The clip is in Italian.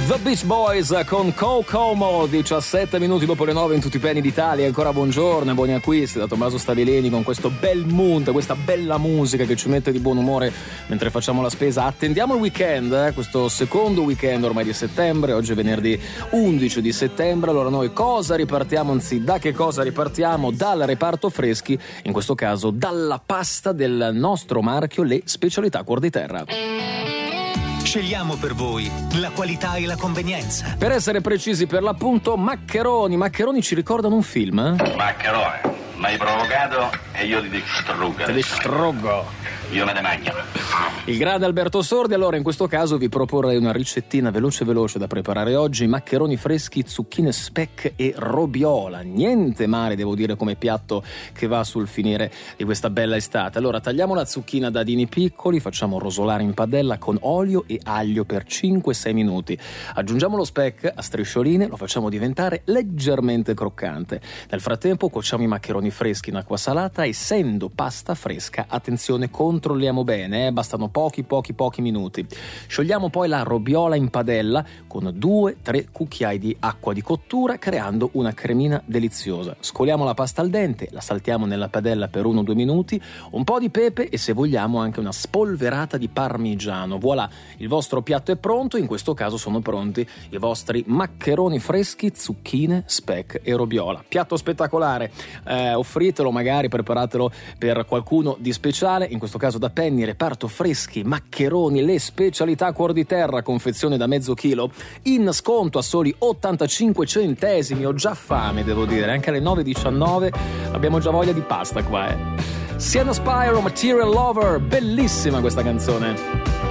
The Beach Boys con Kokomo, 17 minuti dopo le 9 in tutti i penny d'Italia. Ancora buongiorno e buoni acquisti da Tommaso Stavilini con questo bel mood, questa bella musica che ci mette di buon umore mentre facciamo la spesa. Attendiamo il weekend, questo secondo weekend ormai di settembre. Oggi è venerdì 11 di settembre. Allora noi cosa ripartiamo? Anzi, da che cosa ripartiamo? Dal reparto freschi, in questo caso dalla pasta del nostro marchio Le Specialità Cuor di Terra. Scegliamo per voi la qualità e la convenienza. Per essere precisi, per l'appunto, maccheroni. Maccheroni ci ricordano un film? Maccherone, mi hai provocato e io ti distruggo. Te distruggo. Io me ne mangio. Il grande Alberto Sordi. Allora in questo caso vi proporrei una ricettina veloce da preparare oggi: maccheroni freschi, zucchine, speck e robiola. Niente male, devo dire, come piatto che va sul finire di questa bella estate. Allora tagliamo la zucchina a dadini piccoli, facciamo rosolare in padella con olio e aglio per 5-6 minuti. Aggiungiamo lo speck a striscioline, lo facciamo diventare leggermente croccante. Nel frattempo cuociamo i maccheroni freschi in acqua salata. Essendo pasta fresca, attenzione, controlliamo bene, bastano pochi minuti. Sciogliamo poi la robiola in padella con 2-3 cucchiai di acqua di cottura, creando una cremina deliziosa. Scoliamo la pasta al dente, la saltiamo nella padella per 1-2 minuti, un po' di pepe e, se vogliamo, anche una spolverata di parmigiano. Voilà, il vostro piatto è pronto. In questo caso sono pronti i vostri maccheroni freschi, zucchine, speck e robiola. Piatto spettacolare, offritelo, magari preparatelo per qualcuno di speciale. In questo caso da Penny, reparto freschi, maccheroni, Le Specialità Cuor di Terra, confezione da mezzo chilo, in sconto a soli 85 centesimi. Ho già fame, devo dire, anche alle 9:19 abbiamo già voglia di pasta qua. Sienna Spyro, Material Lover, bellissima questa canzone.